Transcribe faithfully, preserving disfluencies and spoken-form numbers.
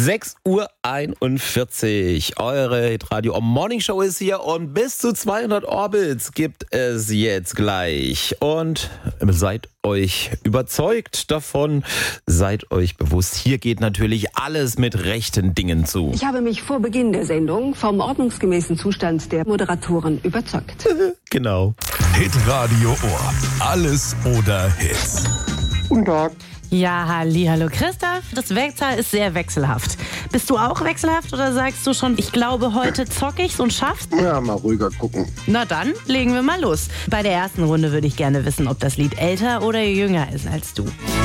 sechs Uhr einundvierzig. Eure Radio Morning Show ist hier und bis zu zweihundert Orbits gibt es jetzt gleich. Und seid euch überzeugt davon, seid euch bewusst, hier geht natürlich alles mit rechten Dingen zu. Ich habe mich vor Beginn der Sendung vom ordnungsgemäßen Zustand der Moderatoren überzeugt. Genau. Hitradio Ohr. Alles oder Hits. Guten Tag. Ja, hallihallo Christoph. Das Werkzahl ist sehr wechselhaft. Bist du auch wechselhaft oder sagst du schon, ich glaube, heute zock ich's und schaff's? Ja, mal ruhiger gucken. Na dann, legen wir mal los. Bei der ersten Runde würde ich gerne wissen, ob das Lied älter oder jünger ist als du.